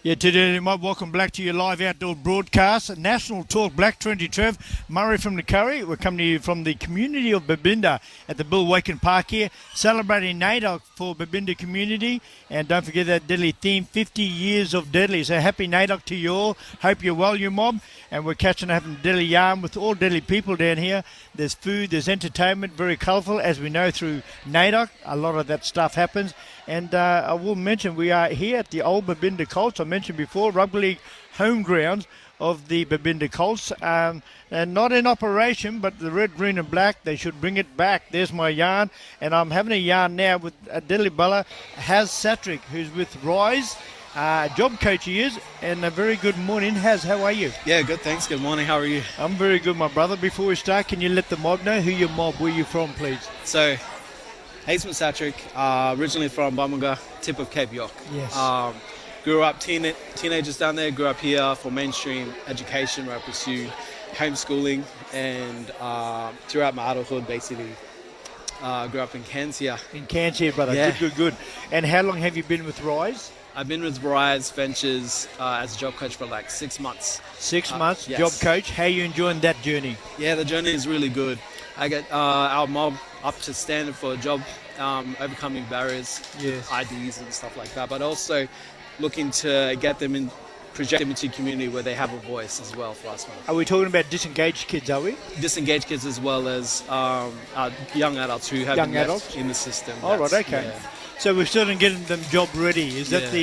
Yeah, today, Mob, welcome back to your live outdoor broadcast. National Talk Black 20 Trev, Murray from the Curry. We're coming to you from the community of Babinda at the Bill Waken Park here, celebrating NAIDOC for Babinda community. And don't forget that deadly theme, 50 years of deadly. So happy NAIDOC to you all. Hope you're well, you mob. And we're catching up in deadly yarn with all deadly people down here. There's food, there's entertainment, very colourful. As we know through NAIDOC, a lot of that stuff happens. And I will mention we are here at the old Babinda Colts. I mentioned before, rugby league home grounds of the Babinda Colts. And not in operation, but the red, green and black, they should bring it back. There's my yarn. And I'm having a yarn now with a deadly bella, Haz Satrick, who's with Rise. Job coach he is, and a very good morning. Haz, how are you? Yeah, good, thanks. Good morning, how are you? I'm very good, my brother. Before we start, can you let the mob know who your mob, where you from, please? So, Hazeman Satrick, originally from Bumanga, tip of Cape York. Yes. Grew up, teenagers down there, grew up here for mainstream education where I pursued homeschooling, and throughout my adulthood, basically, grew up in Cairns here. In Cairns here, brother. Yeah. Good. And how long have you been with Rise? I've been with Rise Ventures as a job coach for like 6 months. 6 months, yes. Job coach. How are you enjoying that journey? Yeah, the journey is really good. I get our mob up to standard for a job, overcoming barriers, Yes. IDs and stuff like that, but also looking to get them in, project them into a community where they have a voice as well for us. Are we talking about disengaged kids, are we? Disengaged kids as well as young adults who have Young been left adults? in the system. All right, okay. Yeah. So we're still getting them job ready. Is that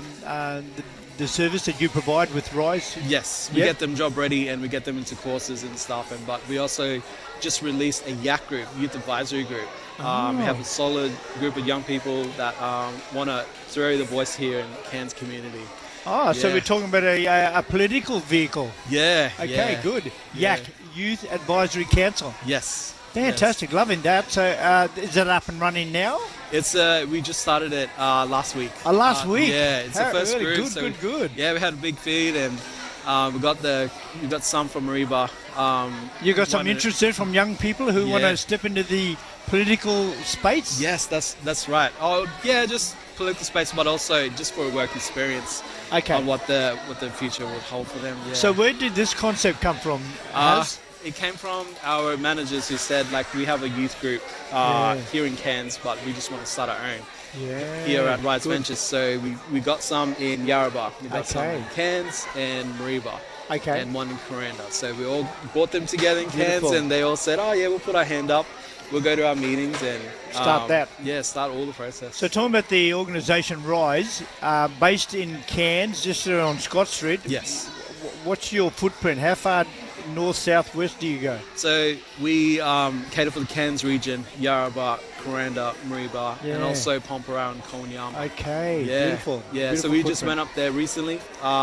the service that you provide with Rise? Yes, we get them job ready and we get them into courses and stuff. But we also just released a YAC group, Youth Advisory Group. We have a solid group of young people that want to throw the voice here in the Cairns community. Oh, so we're talking about a political vehicle. Yeah. Okay, good. Yeah. YAC, Youth Advisory Council. Yes. Fantastic, loving that. So is it up and running now? It's we just started it last week. Last week? Yeah, it's the first really group. Good. Yeah, we had a big feed and we got some from Mariba. You got some interest there from young people who want to step into the political space? Yes, that's right. Oh, yeah, just political space, but also just for a work experience. Okay. On what the future would hold for them. Yeah. So where did this concept come from? It came from our managers who said, like, we have a youth group here in Cairns, but we just want to start our own here at Rise Ventures. So we got some in Yarrabah, we got some in Cairns and Mariba, and one in Coranda. So we all brought them together in Cairns, and they all said, oh yeah, we'll put our hand up. We'll go to our meetings and start that. Yeah, start all the process. So talking about the organisation Rise, based in Cairns, just on Scott Street. Yes. What's your footprint? How far north, south, west do you go? So we cater for the Cairns region, Yarrabah, Coranda, Mariba, and also Pompera and Konyama. Okay, yeah. Beautiful. Yeah, beautiful so we footprint. just went up there recently.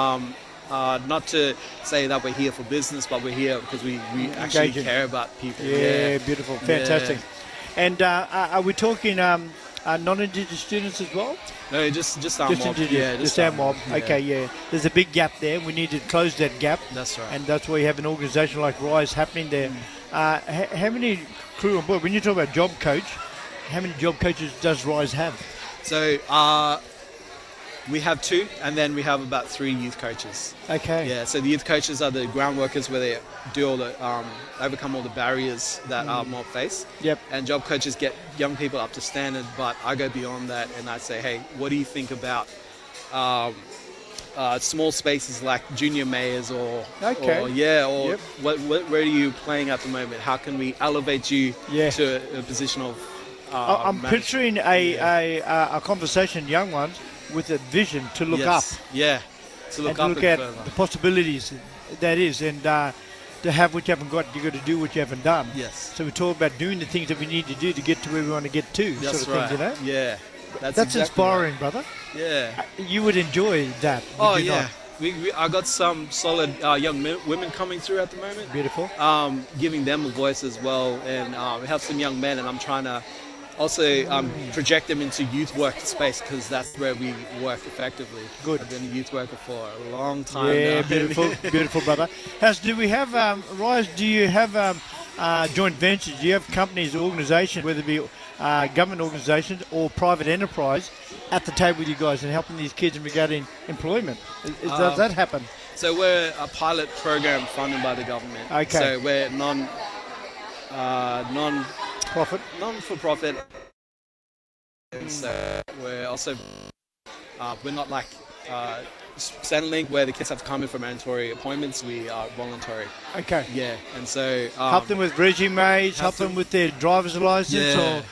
Not to say that we're here for business, but we're here because we actually care about people. Yeah, beautiful, fantastic. Yeah. And are we talking non-Indigenous students as well? No, just our mob. Yeah, just our mob. Yeah. Okay, yeah. There's a big gap there. We need to close that gap. That's right. And that's why you have an organisation like Rise happening there. How many crew on board? When you talk about job coach, how many job coaches does Rise have? So we have 2, and then we have about 3 youth coaches. Okay. Yeah, so the youth coaches are the ground workers where they do all the overcome all the barriers that our mob face. Yep. And job coaches get young people up to standard, but I go beyond that and I say, hey, what do you think about small spaces like junior mayors or where are you playing at the moment? How can we elevate you to a position of I'm picturing a conversation, young ones, with a vision to look up. Yeah, to look up look at the possibilities that is, and to have what you haven't got, you got to do what you haven't done. Yes. So we talk about doing the things that we need to do to get to where we want to get to. That's sort of things, you know? Yeah. That's exactly inspiring, right. brother. Yeah. You would enjoy that. Oh yeah. I got some solid young women coming through at the moment. Beautiful. Giving them a voice as well, and we have some young men, and I'm trying to also project them into youth work space because that's where we work effectively. Good. I've been a youth worker for a long time now. Beautiful, beautiful, brother. Do we have Rise? Do you have joint ventures? Do you have companies, organisations, whether it be government organisations or private enterprise, at the table with you guys and helping these kids in regarding employment? Does that happen? So we're a pilot program funded by the government. Okay. So we're non-for-profit. And so we're also we're not like Centrelink where the kids have to come in for mandatory appointments. We are voluntary. Okay. Yeah, and so help them with resumes, help them with their driver's license, or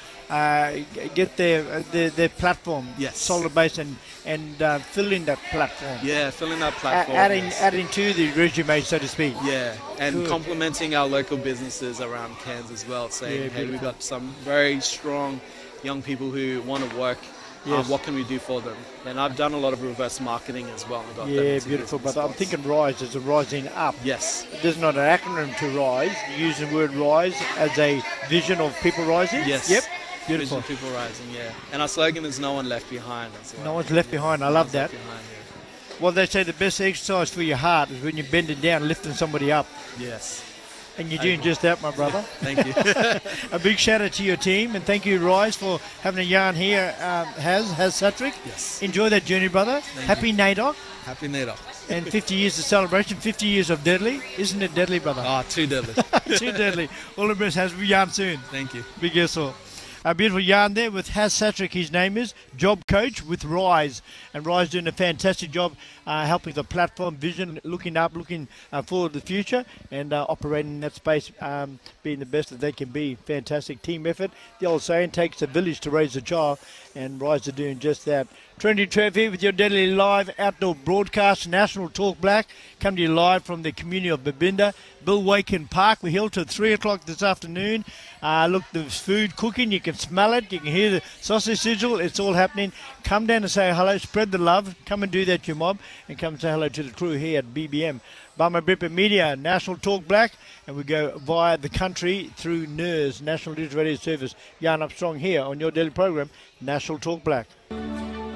get their platform solid base and fill in that platform. Yeah, fill in that platform. Adding to the resume, so to speak. Yeah, and complementing our local businesses around Cairns as well. Saying, hey, we've got some very strong young people who want to work. What can we do for them? And I've done a lot of reverse marketing as well. Beautiful. But I'm thinking RISE is a rising up. Yes. There's not an acronym to RISE. You use the word RISE as a vision of people rising. Yes. Yep. Beautiful. Vision people rising. Yeah. And our slogan is "No one left behind." No one's left behind. I love that. Well, they say the best exercise for your heart is when you're bending down, lifting somebody up. Yes. And you're doing just that, my brother. Thank you. A big shout out to your team, and thank you, RISE, for having a yarn here. Has Satrick. Yes. Enjoy that journey, brother. Happy NAIDOC. Happy NAIDOC. And 50 years of celebration, 50 years of deadly. Isn't it deadly, brother? Too deadly. Too deadly. All the best. Has we yarn soon. Thank you. Big asshole. A beautiful yarn there with Has Satrick, his name is, job coach with RISE. And RISE doing a fantastic job helping the platform vision, looking forward to the future and operating in that space, being the best that they can be. Fantastic team effort. The old saying, takes a village to raise a child, and RISE are doing just that. Trinity Trev here with your daily live outdoor broadcast, National Talk Black, come to you live from the community of Babinda, Bill Waken Park. We're here till 3 o'clock this afternoon. Look, there's food cooking. You can smell it. You can hear the sausage sizzle. It's all happening. Come down and say hello. Spread the love. Come and do that, you mob. And come and say hello to the crew here at BBM. Bama Bripa Media, National Talk Black. And we go via the country through NIRS, National News Radio Service. Yarn up strong here on your daily program, National Talk Black.